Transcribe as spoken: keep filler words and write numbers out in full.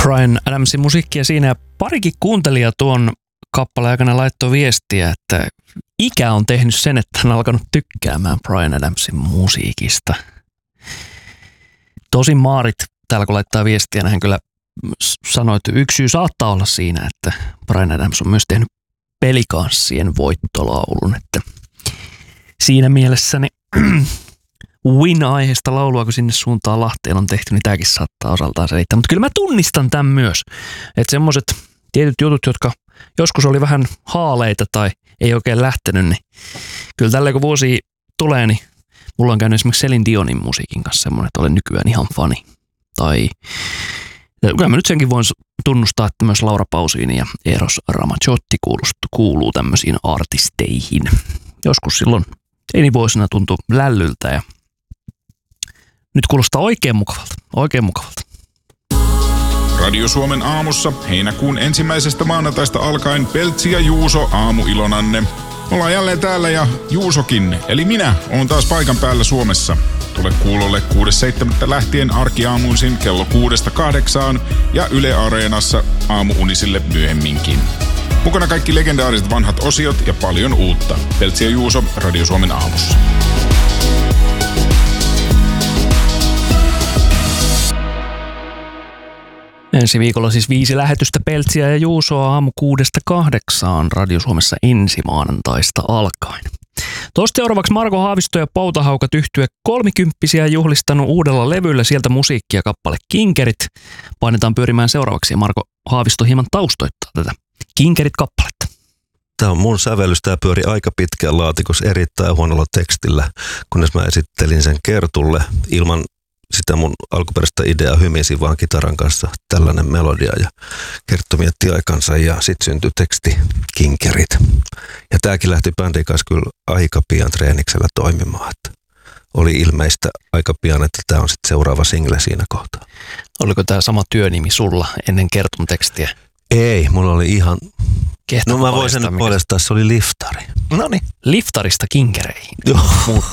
Bryan Adamsin musiikkia siinä ja parikin kuuntelija tuon kappaleen aikana laittoi viestiä, että ikä on tehnyt sen, että hän on alkanut tykkäämään Bryan Adamsin musiikista. Tosin Maarit täällä kun laittaa viestiä, hän kyllä sanoi, että yksi syy saattaa olla siinä, että Bryan Adams on myös tehnyt Pelikanssien voittolaulun, että siinä mielessä niin Win-aiheesta laulua, kun sinne suuntaan Lahteen on tehty, niin tämäkin saattaa osaltaan selittää. Mutta kyllä mä tunnistan tämän myös, että semmoiset tietyt jutut, jotka joskus oli vähän haaleita tai ei oikein lähtenyt, niin kyllä tällä kun vuosi tulee, niin mulla on käynyt esimerkiksi Celine Dionin musiikin kanssa semmoinen, että olen nykyään ihan fani. Tai kyllä mä nyt senkin voin tunnustaa, että myös Laura Pausini ja Eros Ramazzotti kuuluu tämmöisiin artisteihin. Joskus silloin teinivuosina tuntui lällyltä ja nyt kuulostaa oikein mukavalta, oikein mukavalta. Radio Suomen aamussa heinäkuun ensimmäisestä maanantaista alkaen Peltsi ja Juuso aamuilonanne. Ollaan jälleen täällä ja Juusokin, eli minä, oon taas paikan päällä Suomessa. Tule kuulolle kuudes seitsemättä lähtien arkiaamuisin kello kuudesta kahdeksaan ja Yle Areenassa aamuunisille myöhemminkin. Mukana kaikki legendaariset vanhat osiot ja paljon uutta. Peltsi ja Juuso Radio Suomen aamussa. Ensi viikolla siis viisi lähetystä Peltsiä ja Juusoa aamu kuudesta kahdeksaan Radio Suomessa ensi maanantaista alkaen. Tuosta seuraavaksi Marko Haavisto ja Poutahaukat yhtye kolmikymppisiä juhlistanut uudella levyllä, sieltä musiikkia kappale Kinkerit. Painetaan pyörimään seuraavaksi ja Marko Haavisto hieman taustoittaa tätä Kinkerit-kappaletta. Tämä on mun sävellys, tämä pyöri aika pitkään laatikossa erittäin huonolla tekstillä, kunnes mä esittelin sen Kertulle ilman sitä mun alkuperäistä ideaa, hymisin vaan kitaran kanssa tällainen melodia ja Kerttu mietti aikansa ja sitten syntyi teksti Kinkerit. Ja tämäkin lähti bändin kanssa kyllä aika pian treeniksellä toimimaan, että oli ilmeistä aika pian, että tämä on sitten seuraava single siinä kohtaa. Oliko tämä sama työnimi sulla ennen Kertun tekstiä? Ei, mulla oli ihan... Kehtä no mä voisin nyt puolestaan, se oli liftari. No niin, liftarista kinkereihin. Joo.